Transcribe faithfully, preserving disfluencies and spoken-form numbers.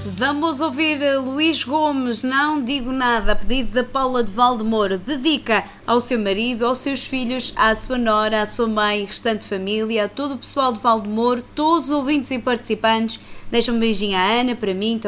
Vamos ouvir Luís Gomes, Não Digo Nada, a pedido da Paula de Valdemoro. Dedica ao seu marido, aos seus filhos, à sua nora, à sua mãe, restante família, a todo o pessoal de Valdemoro, todos os ouvintes e participantes. Deixa um beijinho à Ana, para mim,